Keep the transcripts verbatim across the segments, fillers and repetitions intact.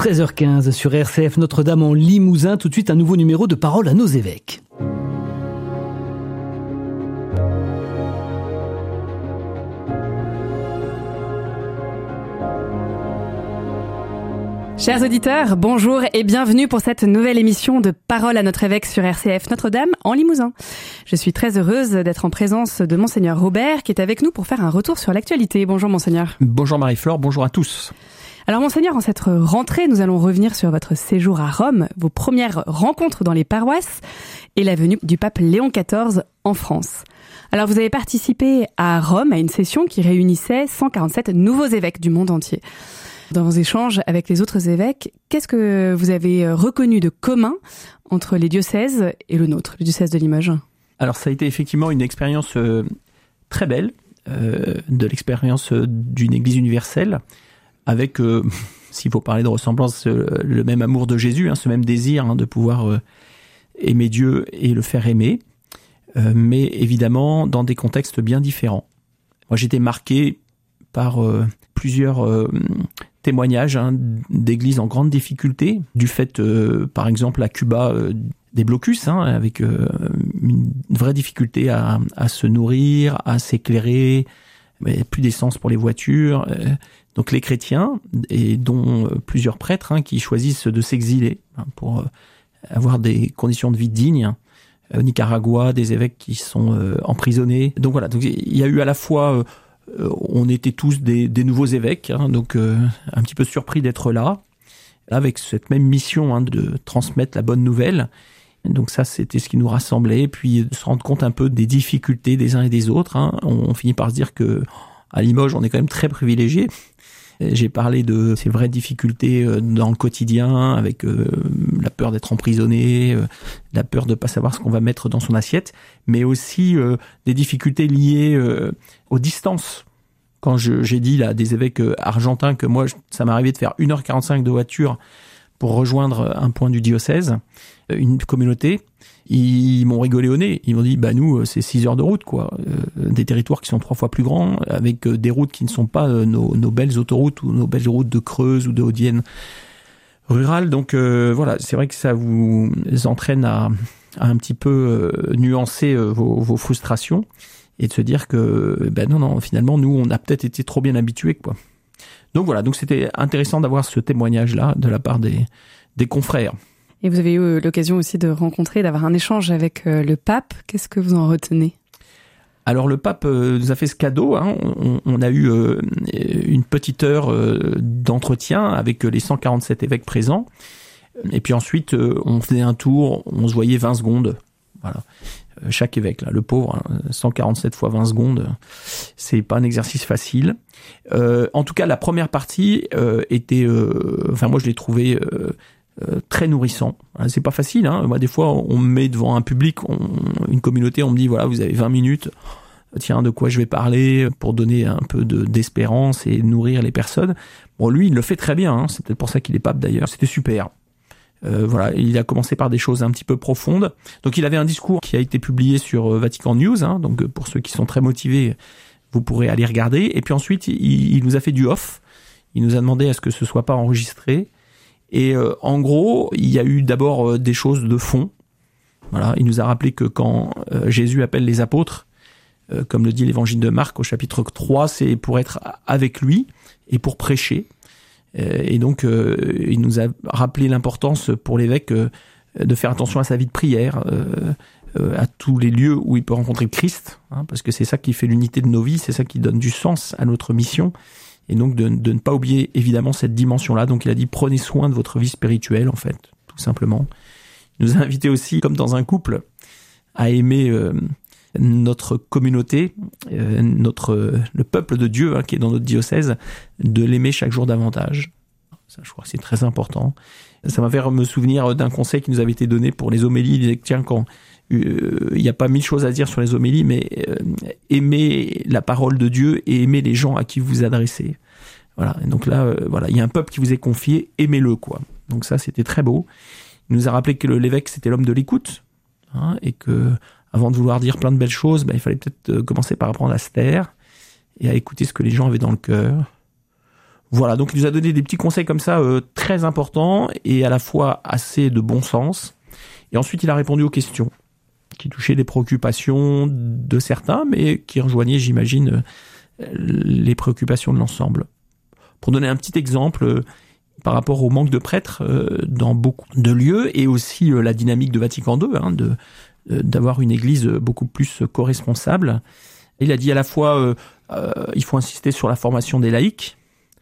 treize heures quinze sur R C F Notre-Dame en Limousin. Tout de suite, un nouveau numéro de Parole à nos évêques. Chers auditeurs, bonjour et bienvenue pour cette nouvelle émission de Parole à notre évêque sur R C F Notre-Dame en Limousin. Je suis très heureuse d'être en présence de Monseigneur Robert qui est avec nous pour faire un retour sur l'actualité. Bonjour Monseigneur. Bonjour Marie-Flore, bonjour à tous. Alors Monseigneur, en cette rentrée, nous allons revenir sur votre séjour à Rome, vos premières rencontres dans les paroisses et la venue du pape Léon quatorze en France. Alors vous avez participé à Rome à une session qui réunissait cent quarante-sept nouveaux évêques du monde entier. Dans vos échanges avec les autres évêques, qu'est-ce que vous avez reconnu de commun entre les diocèses et le nôtre, le diocèse de Limoges ? Alors ça a été effectivement une expérience euh, très belle, euh, de l'expérience euh, d'une Église universelle, avec, euh, s'il faut parler de ressemblance, euh, le même amour de Jésus, hein, ce même désir hein, de pouvoir euh, aimer Dieu et le faire aimer, euh, mais évidemment dans des contextes bien différents. Moi j'étais marqué par euh, plusieurs euh, témoignages hein, d'églises en grande difficulté, du fait, euh, par exemple, à Cuba, euh, des blocus, hein, avec euh, une vraie difficulté à, à se nourrir, à s'éclairer, mais plus d'essence pour les voitures. Euh, donc les chrétiens, et dont euh, plusieurs prêtres hein, qui choisissent de s'exiler hein, pour euh, avoir des conditions de vie dignes. Au Nicaragua, des évêques qui sont euh, emprisonnés. Donc voilà, donc il y a eu à la fois... Euh, Euh, on était tous des, des nouveaux évêques, hein, donc euh, un petit peu surpris d'être là, avec cette même mission hein, de transmettre la bonne nouvelle. Donc ça, c'était ce qui nous rassemblait, puis de se rendre compte un peu des difficultés des uns et des autres. Hein. On, on finit par se dire que à Limoges, on est quand même très privilégiés. J'ai parlé de ces vraies difficultés dans le quotidien, avec euh, la peur d'être emprisonné, euh, la peur de ne pas savoir ce qu'on va mettre dans son assiette, mais aussi euh, des difficultés liées euh, aux distances. Quand je, j'ai dit là, à des évêques argentins que moi, ça m'arrivait de faire une heure quarante-cinq de voiture pour rejoindre un point du diocèse, une communauté, ils m'ont rigolé au nez. Ils m'ont dit, bah nous, c'est six heures de route, quoi. Euh, des territoires qui sont trois fois plus grands, avec des routes qui ne sont pas euh, nos, nos belles autoroutes ou nos belles routes de Creuse ou de Haute-Vienne rurale. Donc euh, voilà, c'est vrai que ça vous entraîne à, à un petit peu euh, nuancer euh, vos, vos frustrations et de se dire que, ben non, non, finalement, nous, on a peut-être été trop bien habitués, quoi. Donc voilà, donc c'était intéressant d'avoir ce témoignage-là de la part des, des confrères. Et vous avez eu l'occasion aussi de rencontrer, d'avoir un échange avec le pape. Qu'est-ce que vous en retenez ? Alors le pape nous a fait ce cadeau, hein. on, on a eu euh, une petite heure euh, d'entretien avec les cent quarante-sept évêques présents. Et puis ensuite, euh, on faisait un tour, on se voyait vingt secondes. Voilà. Chaque évêque, là, le pauvre, hein, cent quarante-sept fois vingt secondes, c'est pas un exercice facile. Euh, en tout cas, la première partie euh, était, euh, enfin moi je l'ai trouvé euh, euh, très nourrissant. C'est pas facile, hein. Moi des fois on me met devant un public, on, une communauté, on me dit voilà vous avez vingt minutes, tiens de quoi je vais parler pour donner un peu de d'espérance et nourrir les personnes. Bon lui il le fait très bien, hein. C'est peut-être pour ça qu'il est pape d'ailleurs. C'était super. Euh, voilà, il a commencé par des choses un petit peu profondes. Donc il avait un discours qui a été publié sur Vatican News, hein, donc pour ceux qui sont très motivés, vous pourrez aller regarder. Et puis ensuite, il, il nous a fait du off. Il nous a demandé à ce que ce soit pas enregistré. Et euh, en gros, il y a eu d'abord euh, des choses de fond. Voilà, il nous a rappelé que quand euh, Jésus appelle les apôtres, euh, comme le dit l'évangile de Marc au chapitre trois, c'est pour être avec lui et pour prêcher. Et donc, euh, il nous a rappelé l'importance pour l'évêque euh, de faire attention à sa vie de prière, euh, euh, à tous les lieux où il peut rencontrer le Christ, hein, parce que c'est ça qui fait l'unité de nos vies, c'est ça qui donne du sens à notre mission, et donc de, de ne pas oublier évidemment cette dimension-là. Donc il a dit, prenez soin de votre vie spirituelle, en fait, tout simplement. Il nous a invités aussi, comme dans un couple, à aimer... Euh, notre communauté, euh, notre euh, le peuple de Dieu hein, qui est dans notre diocèse, de l'aimer chaque jour davantage. Ça, je crois que c'est très important. Ça m'a fait me souvenir d'un conseil qui nous avait été donné pour les homélies. Il disait que tiens, quand euh, il n'y a pas mille choses à dire sur les homélies, mais euh, aimez la parole de Dieu et aimez les gens à qui vous vous adressez. Voilà. Et donc là, euh, voilà, il y a un peuple qui vous est confié, aimez-le, quoi. Donc ça, c'était très beau. Il nous a rappelé que le, l'évêque, c'était l'homme de l'écoute, hein, et que avant de vouloir dire plein de belles choses, ben, il fallait peut-être commencer par apprendre à se taire et à écouter ce que les gens avaient dans le cœur. Voilà, donc il nous a donné des petits conseils comme ça euh, très importants et à la fois assez de bon sens. Et ensuite, il a répondu aux questions qui touchaient les préoccupations de certains, mais qui rejoignaient, j'imagine, euh, les préoccupations de l'ensemble. Pour donner un petit exemple, euh, par rapport au manque de prêtres euh, dans beaucoup de lieux et aussi euh, la dynamique de Vatican deux, hein, de, euh, d'avoir une église beaucoup plus co-responsable, il a dit à la fois euh, euh, il faut insister sur la formation des laïcs.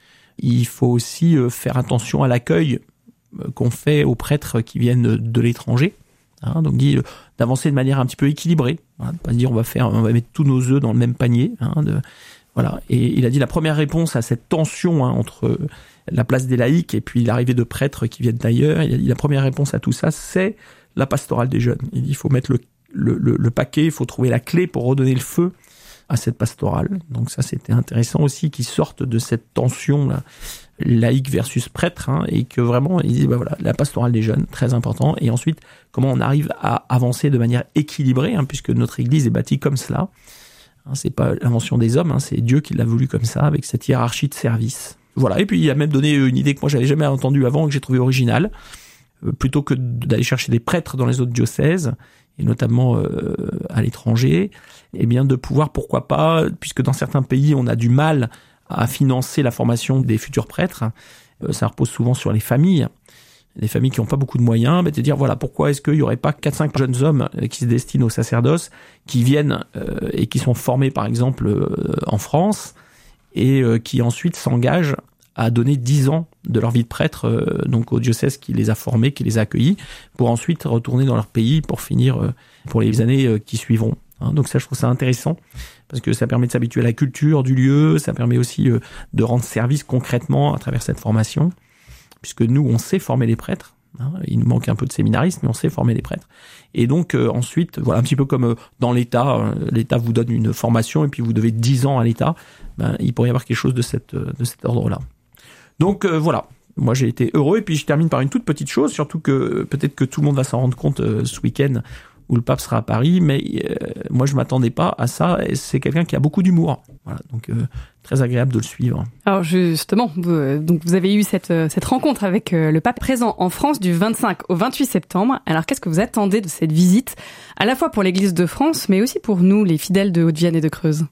Il faut aussi faire attention à l'accueil qu'on fait aux prêtres qui viennent de l'étranger. Hein, donc dit d'avancer de manière un petit peu équilibrée. Hein, de pas se dire on va faire, on va mettre tous nos œufs dans le même panier. Hein, de, voilà. Et il a dit la première réponse à cette tension hein, entre la place des laïcs et puis l'arrivée de prêtres qui viennent d'ailleurs. Il a dit la première réponse à tout ça, c'est la pastorale des jeunes. Il dit il faut mettre le, le, le, le paquet, il faut trouver la clé pour redonner le feu à cette pastorale. Donc ça, c'était intéressant aussi qu'ils sortent de cette tension là, laïque versus prêtre, hein, et que vraiment, ils disent, bah voilà, la pastorale des jeunes, très important. Et ensuite, comment on arrive à avancer de manière équilibrée, hein, puisque notre Église est bâtie comme cela. Hein, c'est pas l'invention des hommes, hein, c'est Dieu qui l'a voulu comme ça, avec cette hiérarchie de service. Voilà. Et puis il a même donné une idée que moi j'avais jamais entendue avant, que j'ai trouvée originale. Euh, plutôt que d'aller chercher des prêtres dans les autres diocèses, et notamment euh, à l'étranger, eh bien de pouvoir, pourquoi pas, puisque dans certains pays on a du mal à financer la formation des futurs prêtres, euh, ça repose souvent sur les familles, les familles qui n'ont pas beaucoup de moyens, mais de dire voilà pourquoi est-ce qu'il n'y aurait pas quatre cinq jeunes hommes qui se destinent au sacerdoce, qui viennent euh, et qui sont formés par exemple euh, en France, et euh, qui ensuite s'engagent à donner dix ans de leur vie de prêtre euh, donc au diocèse qui les a formés, qui les a accueillis, pour ensuite retourner dans leur pays pour finir euh, pour les années euh, qui suivront. Hein, donc ça, je trouve ça intéressant, parce que ça permet de s'habituer à la culture du lieu, ça permet aussi euh, de rendre service concrètement à travers cette formation, puisque nous, on sait former les prêtres. Hein, il nous manque un peu de séminaristes, mais on sait former les prêtres. Et donc euh, ensuite, voilà, un petit peu comme euh, dans l'État, euh, l'État vous donne une formation et puis vous devez dix ans à l'État, ben, il pourrait y avoir quelque chose de, cette, de cet ordre-là. Donc euh, voilà, moi j'ai été heureux, et puis je termine par une toute petite chose, surtout que peut-être que tout le monde va s'en rendre compte euh, ce week-end où le pape sera à Paris, mais euh, moi je m'attendais pas à ça, et c'est quelqu'un qui a beaucoup d'humour. Voilà, donc euh, très agréable de le suivre. Alors justement, vous, euh, donc vous avez eu cette, euh, cette rencontre avec euh, le pape présent en France du vingt-cinq au vingt-huit septembre. Alors qu'est-ce que vous attendez de cette visite, à la fois pour l'Église de France, mais aussi pour nous, les fidèles de Haute-Vienne et de Creuse?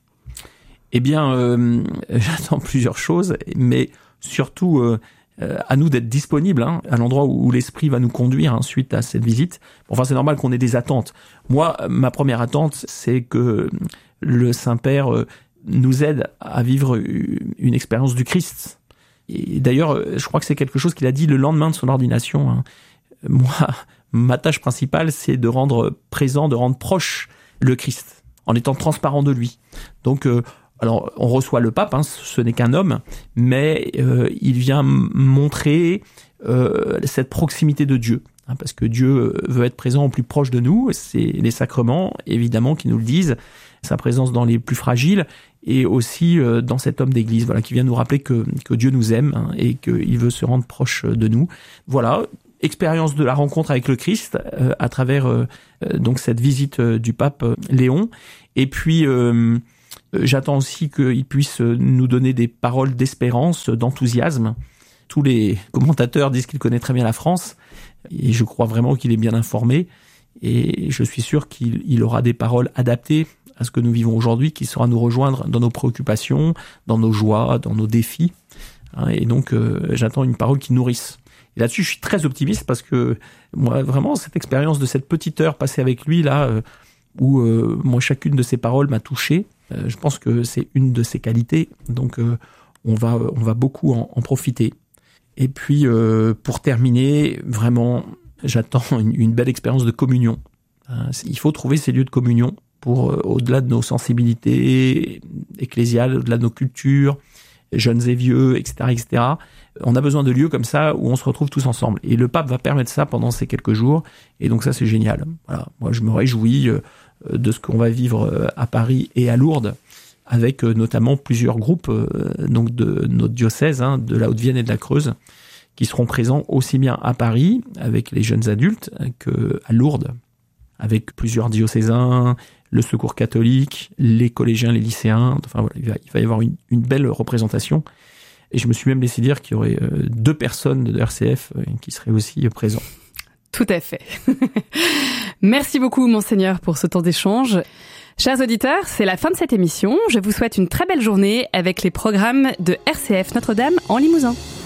Eh bien, euh, j'attends plusieurs choses, mais surtout euh, à nous d'être disponibles hein, à l'endroit où l'Esprit va nous conduire hein, suite à cette visite. Enfin, c'est normal qu'on ait des attentes. Moi, ma première attente, c'est que le Saint-Père euh, nous aide à vivre une expérience du Christ. Et d'ailleurs, je crois que c'est quelque chose qu'il a dit le lendemain de son ordination. Hein. Moi, ma tâche principale, c'est de rendre présent, de rendre proche le Christ, en étant transparent de lui. Donc, euh, alors, on reçoit le pape, hein, ce n'est qu'un homme, mais euh, il vient montrer euh, cette proximité de Dieu, hein, parce que Dieu veut être présent au plus proche de nous. C'est les sacrements, évidemment, qui nous le disent, sa présence dans les plus fragiles, et aussi euh, dans cet homme d'église, voilà, qui vient nous rappeler que, que Dieu nous aime hein, et qu'il veut se rendre proche de nous. Voilà, expérience de la rencontre avec le Christ euh, à travers euh, donc cette visite euh, du pape euh, Léon, et puis... Euh, J'attends aussi qu'il puisse nous donner des paroles d'espérance, d'enthousiasme. Tous les commentateurs disent qu'il connaît très bien la France, et je crois vraiment qu'il est bien informé, et je suis sûr qu'il il aura des paroles adaptées à ce que nous vivons aujourd'hui, qui saura nous rejoindre dans nos préoccupations, dans nos joies, dans nos défis. Et donc, euh, j'attends une parole qui nourrisse. Et là-dessus, je suis très optimiste, parce que moi, vraiment, cette expérience de cette petite heure passée avec lui, là, euh, où euh, moi, chacune de ses paroles m'a touché, Euh, je pense que c'est une de ses qualités, donc euh, on va on va beaucoup en, en profiter. Et puis euh, pour terminer, vraiment, j'attends une, une belle expérience de communion. Euh, il faut trouver ces lieux de communion pour euh, au-delà de nos sensibilités ecclésiales, au-delà de nos cultures, jeunes et vieux, et cetera, et cetera. On a besoin de lieux comme ça où on se retrouve tous ensemble. Et le pape va permettre ça pendant ces quelques jours. Et donc ça, c'est génial. Voilà, moi je me réjouis euh, de ce qu'on va vivre à Paris et à Lourdes, avec notamment plusieurs groupes donc de notre diocèse, hein, de la Haute-Vienne et de la Creuse, qui seront présents aussi bien à Paris, avec les jeunes adultes, qu'à Lourdes, avec plusieurs diocésains, le Secours catholique, les collégiens, les lycéens. Enfin voilà, il va y avoir une, une belle représentation Et je me suis même laissé dire qu'il y aurait euh, deux personnes de R C F euh, qui seraient aussi euh, présents. Tout à fait. Merci beaucoup, Monseigneur, pour ce temps d'échange. Chers auditeurs, c'est la fin de cette émission. Je vous souhaite une très belle journée avec les programmes de R C F Notre-Dame en Limousin.